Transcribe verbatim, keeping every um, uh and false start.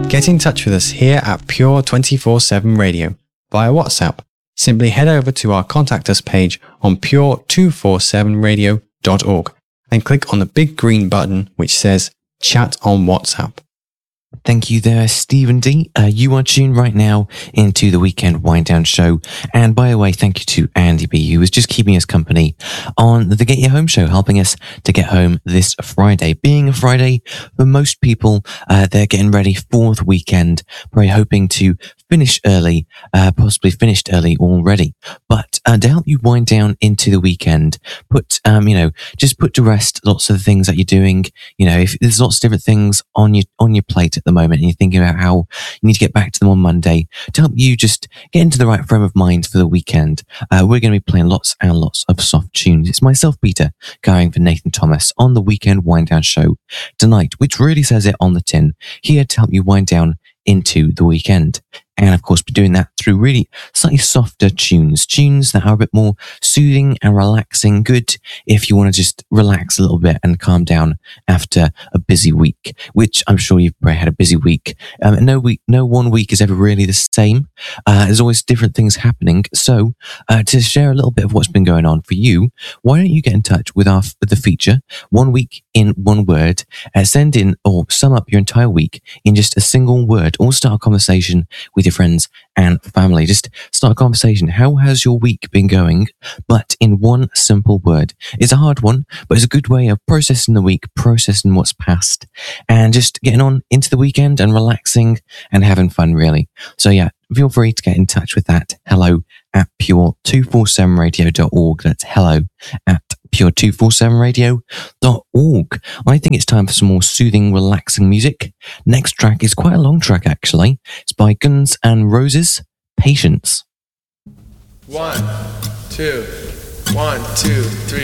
Get in touch with us here at Pure twenty-four seven Radio via WhatsApp. Simply head over to our Contact Us page on pure two forty-seven radio dot org and click on the big green button which says Chat on WhatsApp. Thank you there, Stephen D. Uh, you are tuned right now into the Weekend Wind Down Show. And by the way, thank you to Andy B, who was just keeping us company on the Get Your Home show, helping us to get home this Friday. Being a Friday, for most people, uh, they're getting ready for the weekend, probably hoping to finish early, uh, possibly finished early already. But uh, to help you wind down into the weekend, put, um, you know, just put to rest lots of the things that you're doing. You know, if there's lots of different things on your, on your plate at the moment and you're thinking about how you need to get back to them on Monday, to help you just get into the right frame of mind for the weekend, uh, we're going to be playing lots and lots of soft tunes. It's myself, Peter, going for Nathan Thomas on the Weekend Wind Down Show tonight, which really says it on the tin, here to help you wind down into the weekend. And of course, we're doing that through really slightly softer tunes, tunes that are a bit more soothing and relaxing. Good if you want to just relax a little bit and calm down after a busy week, which I'm sure you've probably had a busy week. Um, no week, no one week is ever really the same. Uh, there's always different things happening. So uh, to share a little bit of what's been going on for you, why don't you get in touch with our with the feature, One Week in One Word, uh, send in or sum up your entire week in just a single word, or start a conversation with your friends and family. Just start a conversation. How has your week been going? But in one simple word. It's a hard one, but it's a good way of processing the week, processing what's past, and just getting on into the weekend and relaxing and having fun, really. So yeah, feel free to get in touch with that. Hello at pure two forty-seven radio dot org. That's hello at pure two forty-seven radio dot org. I think it's time for some more soothing, relaxing music. Next track is quite a long track, actually. It's by Guns N' Roses, Patience. One, two, one, two, three.